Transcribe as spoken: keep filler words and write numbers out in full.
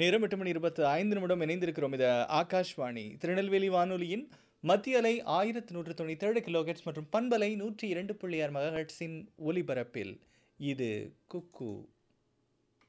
நேரம் எட்டு மணி இருபத்து ஐந்து நிமிடம் இணைந்திருக்கிறோம். இது ஆகாஷ்வாணி திருநெல்வேலி வானொலியின் மத்திய அலை ஆயிரத்து நூற்று தொண்ணூற்றி ஏழு கிலோஹெட்ஸ் மற்றும் பண்பலை நூற்றி இரண்டு புள்ளி ஆறு மெகாஹெட்ஸின் ஒலிபரப்பில் இது குக்கு